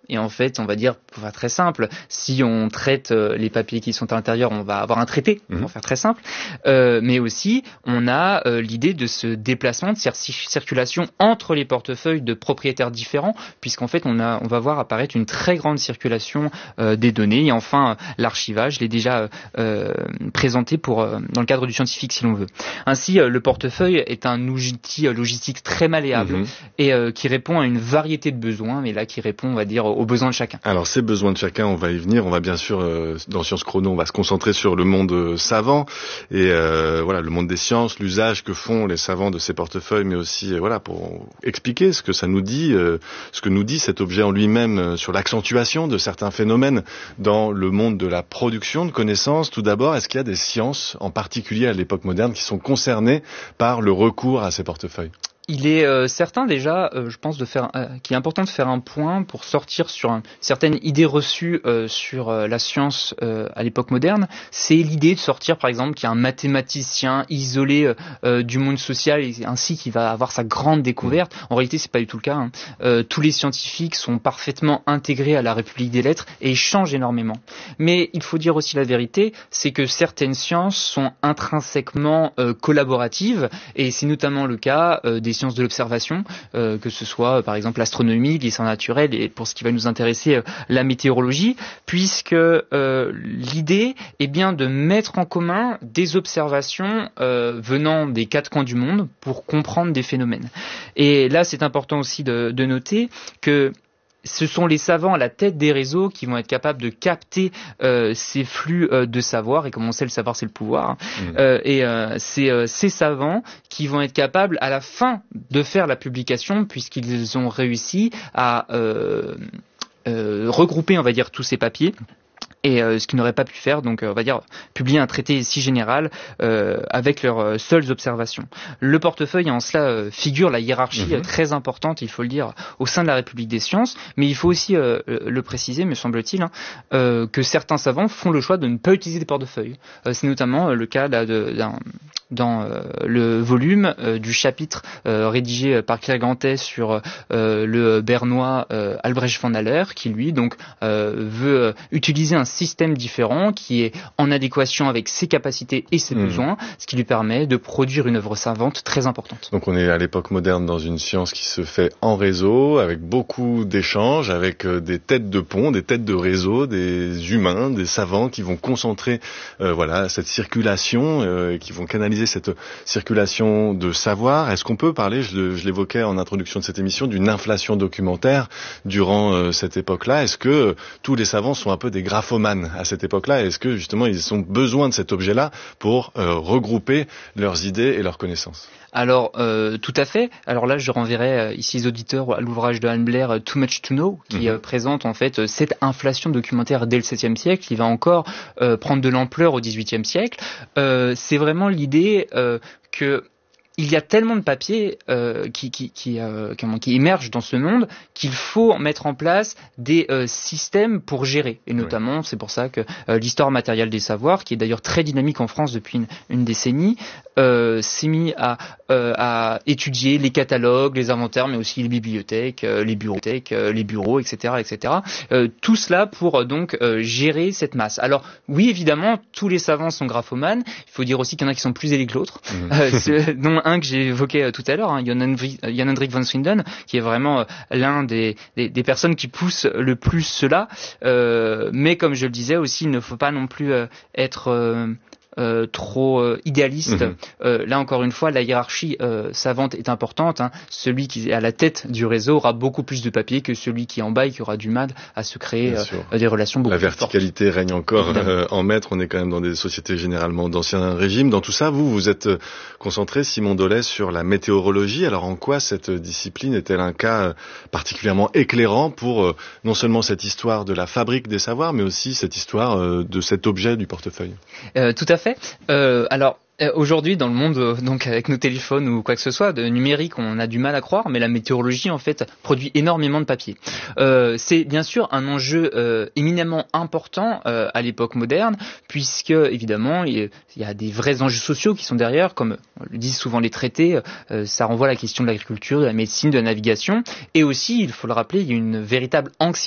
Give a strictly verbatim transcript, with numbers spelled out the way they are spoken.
Et en fait, on va dire, pour faire très simple, si on traite les papiers qui sont à l'intérieur, on va avoir un traité, mmh. pour faire très simple. Euh, mais aussi, on a euh, l'idée de ce déplacement, de circulation entre les portefeuilles de propriétaires différents, puisqu'en fait, on, a, on va voir apparaître une très grande circulation euh, des données. Et enfin, l'archivage, je l'ai déjà euh, présenté pour, euh, dans le cadre du scientifique, si l'on veut. Ainsi, euh, le portefeuille est un outil euh, logistique très malléable mmh. et euh, qui répond à une variété de besoins, mais là, qui répond, on va dire, aux besoins de chacun. Alors, ces besoins de chacun, on va y venir. On va bien sûr, euh, dans Sciences Chrono, on va se concentrer sur le monde euh, savant et euh, voilà, le monde des sciences, l'usage que font les savants de ces portefeuilles, mais aussi euh, voilà, pour expliquer ce que ça nous dit, euh, ce que nous dit cet objet en lui-même euh, sur l'accentuation de certains phénomènes dans le monde de la production de connaissances. Tout d'abord, est-ce qu'il y a des sciences, en particulier à l'époque moderne, qui sont concernées par le recours à ces portefeuilles ? Il est euh, certain déjà, euh, je pense, de faire, euh, qu'il est important de faire un point pour sortir sur une certaine idée reçue euh, sur euh, la science euh, à l'époque moderne. C'est l'idée de sortir, par exemple, qu'il y a un mathématicien isolé euh, du monde social et ainsi qui va avoir sa grande découverte. En réalité, c'est pas du tout le cas. Hein. Euh, tous les scientifiques sont parfaitement intégrés à la République des lettres et échangent énormément. Mais il faut dire aussi la vérité, c'est que certaines sciences sont intrinsèquement euh, collaboratives et c'est notamment le cas euh, des sciences de l'observation, euh, que ce soit euh, par exemple l'astronomie, l'histoire naturelle et pour ce qui va nous intéresser, euh, la météorologie, puisque euh, l'idée est bien de mettre en commun des observations euh, venant des quatre coins du monde pour comprendre des phénomènes. Et là, c'est important aussi de, de noter que ce sont les savants à la tête des réseaux qui vont être capables de capter euh, ces flux euh, de savoir, et comme on sait, le savoir, c'est le pouvoir. Hein. Mmh. Euh, et euh, c'est euh, ces savants qui vont être capables, à la fin, de faire la publication, puisqu'ils ont réussi à euh, euh, regrouper, on va dire, tous ces papiers. Et euh, ce qu'ils n'auraient pas pu faire, donc euh, on va dire publier un traité si général euh, avec leurs euh, seules observations. Le portefeuille en cela euh, figure la hiérarchie mmh. euh, très importante, il faut le dire, au sein de la République des sciences, mais il faut aussi euh, le préciser, me semble-t-il, hein, euh, que certains savants font le choix de ne pas utiliser des portefeuilles. Euh, c'est notamment euh, le cas là, de, d'un, dans euh, le volume euh, du chapitre euh, rédigé par Claire Grantet sur euh, le bernois euh, Albrecht von Haller, qui lui donc euh, veut euh, utiliser un système différent qui est en adéquation avec ses capacités et ses mmh. besoins, ce qui lui permet de produire une œuvre savante très importante. Donc on est à l'époque moderne dans une science qui se fait en réseau, avec beaucoup d'échanges, avec des têtes de pont, des têtes de réseau, des humains, des savants qui vont concentrer euh, voilà cette circulation, euh, qui vont canaliser cette circulation de savoir. Est-ce qu'on peut parler, je, je l'évoquais en introduction de cette émission, d'une inflation documentaire durant euh, cette époque-là? Est-ce que euh, tous les savants sont un peu des graphomanes à cette époque-là? Est-ce que justement ils ont besoin de cet objet-là pour euh, regrouper leurs idées et leurs connaissances? Alors, euh, tout à fait. Alors là, je renverrai euh, ici les auditeurs à l'ouvrage de Anne Blair, euh, Too Much to Know, qui mmh. euh, présente en fait euh, cette inflation documentaire dès le septième siècle, qui va encore euh, prendre de l'ampleur au dix-huitième siècle. Euh, c'est vraiment l'idée euh, que il y a tellement de papiers euh, qui, qui, qui, euh, qui émergent dans ce monde qu'il faut mettre en place des euh, systèmes pour gérer. Et notamment, oui. c'est pour ça que euh, l'histoire matérielle des savoirs, qui est d'ailleurs très dynamique en France depuis une, une décennie, euh, s'est mis à, euh, à étudier les catalogues, les inventaires, mais aussi les bibliothèques, euh, les bureaux, euh, les bureaux, et cetera, et cetera. Euh, tout cela pour euh, donc euh, gérer cette masse. Alors oui, évidemment, tous les savants sont graphomanes. Il faut dire aussi qu'il y en a qui sont plus zélés que l'autre. Mmh. Euh, ce, dont un que j'ai évoqué euh, tout à l'heure, hein, Jan Hendrik van Swinden, qui est vraiment euh, l'un des, des, des personnes qui poussent le plus cela. Euh, mais comme je le disais aussi, il ne faut pas non plus euh, être euh, euh, trop euh, idéaliste. Mmh. Euh, là encore une fois, la hiérarchie euh, savante est importante. Hein. Celui qui est à la tête du réseau aura beaucoup plus de papier que celui qui est en bas et qui aura du mal à se créer euh, des relations beaucoup la plus fortes. La verticalité règne encore euh, en maître. On est quand même dans des sociétés généralement d'ancien régime. Dans tout ça, vous, vous êtes concentré, Simon Dolez, sur la météorologie. Alors en quoi cette discipline est-elle un cas particulièrement éclairant pour euh, non seulement cette histoire de la fabrique des savoirs, mais aussi cette histoire euh, de cet objet du portefeuille? euh, Tout à fait. Euh, alors, aujourd'hui, dans le monde, donc avec nos téléphones ou quoi que ce soit, de numérique, on a du mal à croire, mais la météorologie, en fait, produit énormément de papier. Euh, c'est bien sûr un enjeu euh, éminemment important euh, à l'époque moderne, puisque, évidemment, il y a des vrais enjeux sociaux qui sont derrière, comme le disent souvent les traités, euh, ça renvoie à la question de l'agriculture, de la médecine, de la navigation, et aussi, il faut le rappeler, il y a une véritable anxiété